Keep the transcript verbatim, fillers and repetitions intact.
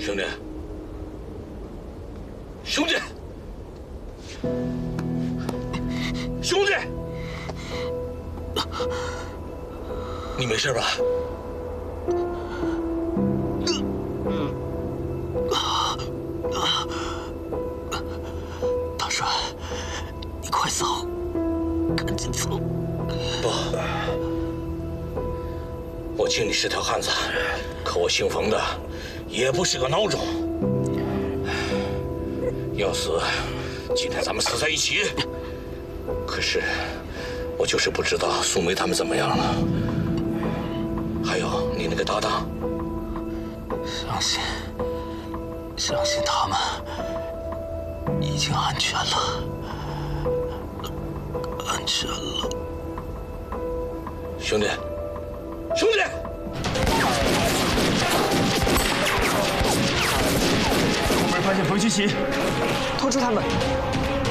兄弟，兄弟，兄弟，你没事吧？ 大帅，你快走，赶紧走！ 不，我敬你是条汉子，可我姓冯的也不是个孬种。要死，今天咱们死在一起。可是，我就是不知道素梅他们怎么样了。还有你那个搭档， 相信，相信他们已经安全了，安全了。 兄弟，兄弟！ 后面发现冯西奇， 拖住他们！